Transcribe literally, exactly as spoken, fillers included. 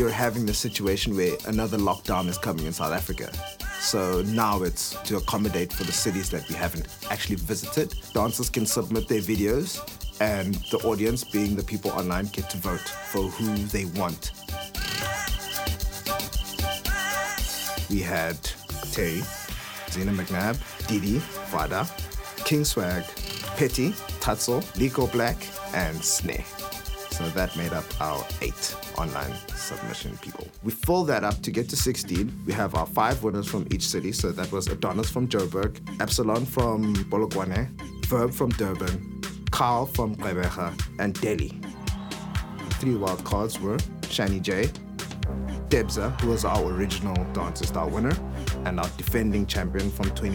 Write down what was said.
we're having the situation where another lockdown is coming in South Africa. So now it's to accommodate for the cities that we haven't actually visited. Dancers can submit their videos and the audience, being the people online, get to vote for who they want. We had Terry, Zena McNabb, Didi, Vada, King Swag, Petty, Tatzel, Liko Black, and Snare. So that made up our eight online submission people. We filled that up to get to sixteen. We have our five winners from each city. So that was Adonis from Joburg, Epsilon from Polokwane, Verb from Durban, Carl from Gqeberha, and Delhi. The three wild cards were Shani J, Debza, who was our original Dancer Star winner, and our defending champion from twenty